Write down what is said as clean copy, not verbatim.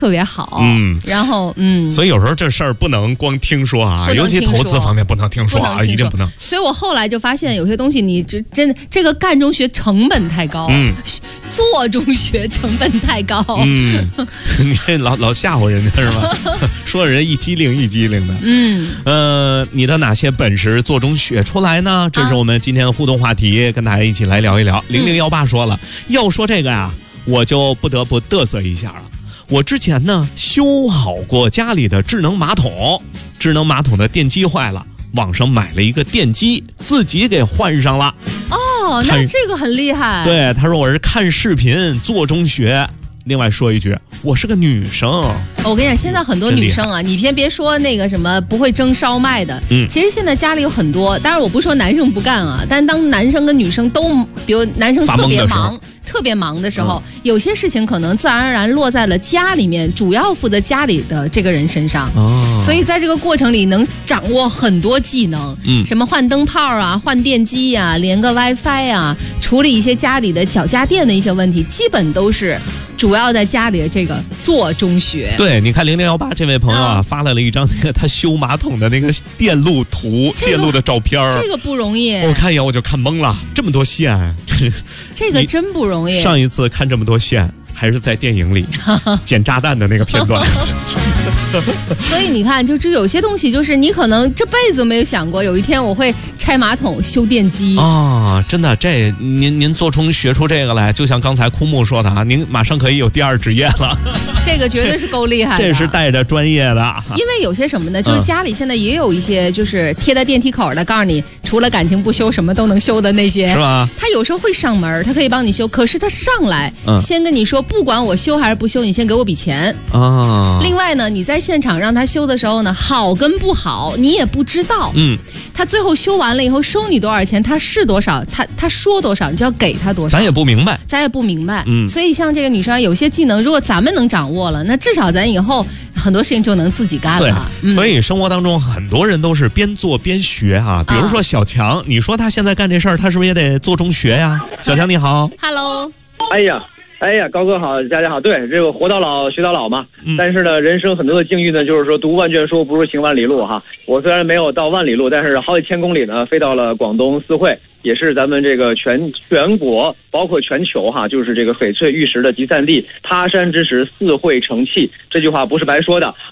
特别好，然后所以有时候这事儿不能光听说啊，尤其投资方面不能听说啊，一定不能。 所以我后来就发现，有些东西你真的这个干中学成本太高，做中学成本太高， 你这老吓唬人家是吧？说人一激灵一激灵的，你的哪些本事做中学出来呢？这是我们今天的互动话题，跟大家一起来聊一聊。0018说了，要说这个呀，我就不得不嘚瑟一下了。我之前呢修好过家里的智能马桶的电机坏了，网上买了一个电机，自己给换上了。 哦，那这个很厉害。 对，他说我是看视频做中学。另外说一句，我是个女生。 我跟你讲，现在很多女生啊，你先别说那个什么不会蒸烧麦的，其实现在家里有很多，当然我不是说男生不干啊，但当男生跟女生都，比如男生特别忙的时候，有些事情可能自然而然落在了家里面主要负责家里的这个人身上，所以在这个过程里能掌握很多技能，什么换灯泡啊，换电机啊，连个 WiFi 啊，处理一些家里的小家电的一些问题，基本都是主要在家里的这个做中学。 对，你看0018这位朋友啊，发来了一张那个他修马桶的那个电路图，电路的照片， 这个不容易。 我看一眼我就看懵了，这么多线， 这个真不容易。 上一次看这么多线还是在电影里捡炸弹的那个片段。 所以你看，就有些东西，就是你可能这辈子没有想过，有一天我会拆马桶、修电机啊！真的，这您做出学出这个来，就像刚才枯木说的啊，您马上可以有第二职业了。 这个绝对是够厉害的， 这是带着专业的。 因为有些什么呢，就是家里现在也有一些就是贴在电梯口的，告诉你除了感情不修，什么都能修的那些， 是吧？ 他有时候会上门，他可以帮你修，可是他上来先跟你说，不管我修还是不修，你先给我笔钱啊。另外呢，你在现场让他修的时候呢，好跟不好你也不知道，他最后修完了以后收你多少钱，他是多少，他说多少，你就要给他多少， 咱也不明白。 所以像这个女生有些技能，如果咱们能掌握了，那至少咱以后很多事情就能自己干了。 所以生活当中很多人都是边做边学啊。比如说小强，你说他现在干这事儿，他是不是也得做中学呀？小强你好 ，Hello。 哎呀，高哥好，佳佳好。对，这个活到老学到老嘛。但是呢，人生很多的境遇呢，就是说读万卷书不如行万里路哈。我虽然没有到万里路，但是好几千公里呢，飞到了广东四惠，也是咱们这个全国包括全球哈，就是这个翡翠玉石的集散地。他山之石，四惠成器，这句话不是白说的。